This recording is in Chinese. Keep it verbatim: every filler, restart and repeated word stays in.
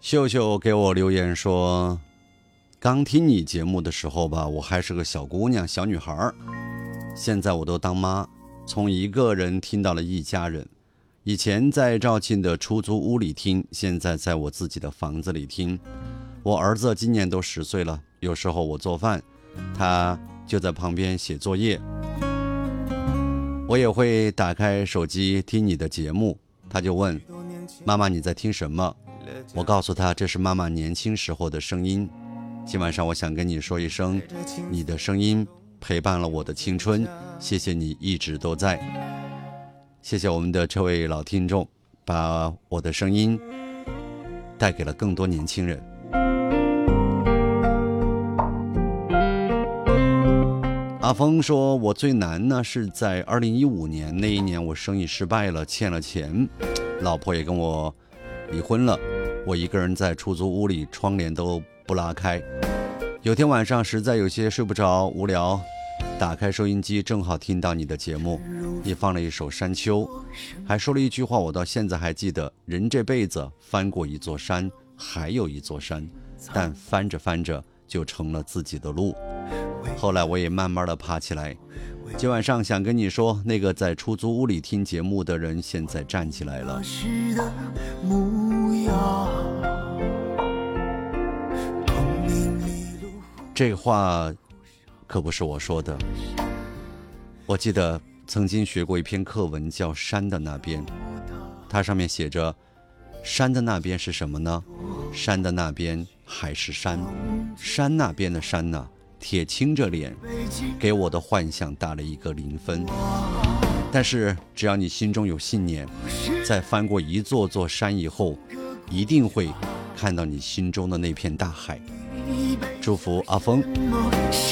秀秀给我留言说，刚听你节目的时候吧，我还是个小姑娘小女孩，现在我都当妈，从一个人听到了一家人。以前在肇庆的出租屋里听，现在在我自己的房子里听。我儿子今年都十岁了，有时候我做饭，他就在旁边写作业，我也会打开手机听你的节目。他就问，妈妈你在听什么？我告诉他，这是妈妈年轻时候的声音。今晚上我想跟你说一声，你的声音陪伴了我的青春，谢谢你一直都在。谢谢我们的这位老听众，把我的声音带给了更多年轻人。阿峰说，我最难呢是在二零一五年那一年，我生意失败了，欠了钱，老婆也跟我离婚了，我一个人在出租屋里，窗帘都不拉开。有天晚上实在有些睡不着，无聊，打开收音机，正好听到你的节目，你放了一首《山丘》，还说了一句话，我到现在还记得，人这辈子翻过一座山，还有一座山，但翻着翻着就成了自己的路。后来我也慢慢的爬起来。今晚上想跟你说，那个在出租屋里听节目的人现在站起来了。这话可不是我说的，我记得曾经学过一篇课文叫《山的那边》，它上面写着，山的那边是什么呢？山的那边还是山，山那边的山呢，铁青着脸，给我的幻想打了一个零分。但是只要你心中有信念，在翻过一座座山以后，一定会看到你心中的那片大海。祝福阿峰。